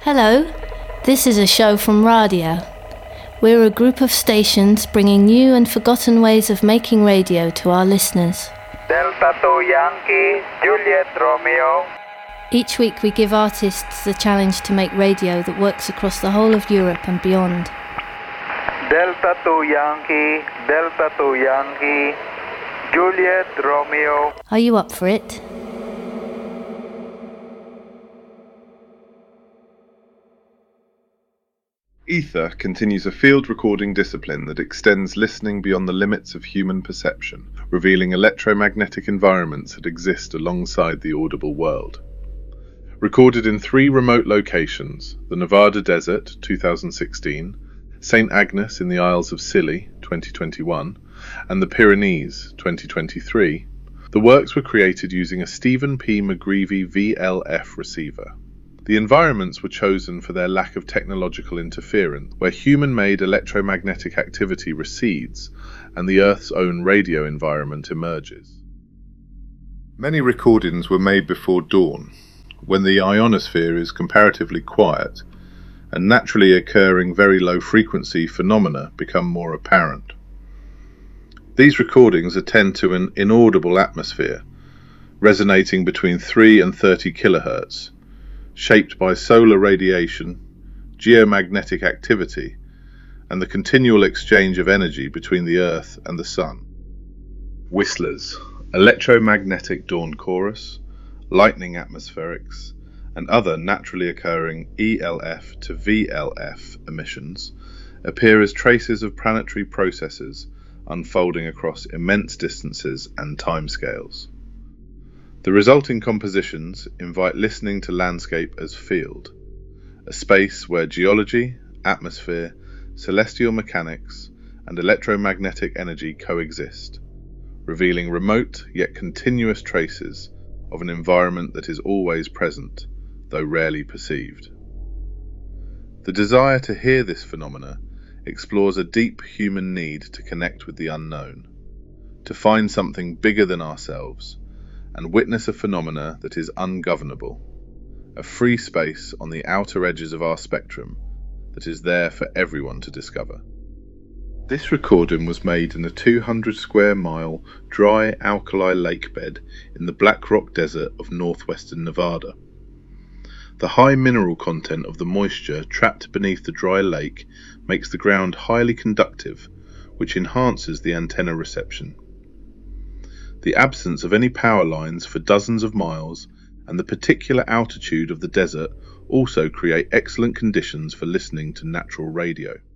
Hello, this is a show from Radio. We're a group of stations bringing new and forgotten ways of making radio to our listeners. Delta 2 Yankee, Juliet Romeo. Each week we give artists the challenge to make radio that works across the whole of Europe and beyond. Delta 2 Yankee, Delta 2 Yankee, Juliet Romeo. Are you up for it? Ether continues a field recording discipline that extends listening beyond the limits of human perception, revealing electromagnetic environments that exist alongside the audible world. Recorded in 3 remote locations, the Nevada Desert, 2016, St. Agnes in the Isles of Scilly, 2021, and the Pyrenees, 2023, the works were created using a Stephen P. McGreevy VLF receiver. The environments were chosen for their lack of technological interference, where human-made electromagnetic activity recedes and the Earth's own radio environment emerges. Many recordings were made before dawn, when the ionosphere is comparatively quiet and naturally occurring very low-frequency phenomena become more apparent. These recordings attend to an inaudible atmosphere, resonating between 3 and 30 kHz, shaped by solar radiation, geomagnetic activity, and the continual exchange of energy between the Earth and the Sun. Whistlers, electromagnetic dawn chorus, lightning atmospherics, and other naturally occurring ELF to VLF emissions appear as traces of planetary processes unfolding across immense distances and timescales. The resulting compositions invite listening to landscape as field, a space where geology, atmosphere, celestial mechanics, and electromagnetic energy coexist, revealing remote yet continuous traces of an environment that is always present, though rarely perceived. The desire to hear this phenomena explores a deep human need to connect with the unknown, to find something bigger than ourselves, and witness a phenomena that is ungovernable, a free space on the outer edges of our spectrum that is there for everyone to discover. This recording was made in a 200 square mile dry alkali lake bed in the Black Rock Desert of northwestern Nevada. The high mineral content of the moisture trapped beneath the dry lake makes the ground highly conductive, which enhances the antenna reception. The absence of any power lines for dozens of miles and the particular altitude of the desert also create excellent conditions for listening to natural radio.